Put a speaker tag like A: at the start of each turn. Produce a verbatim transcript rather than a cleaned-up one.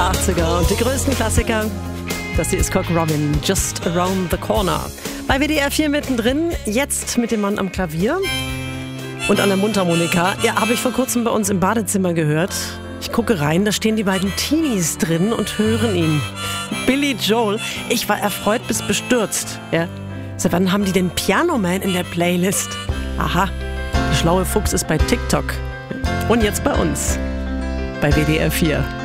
A: achtziger und die größten Klassiker. Das hier ist Cock Robin, Just Around the Corner. Bei W D R vier mittendrin, jetzt mit dem Mann am Klavier und an der Mundharmonika. Ja, habe ich vor kurzem bei uns im Badezimmer gehört. Ich gucke rein, da stehen die beiden Teenies drin und hören ihn. Billy Joel. Ich war erfreut bis bestürzt. Ja. Seit wann haben die den Piano Man in der Playlist? Aha, der schlaue Fuchs ist bei TikTok. Und jetzt bei uns, bei W D R vier.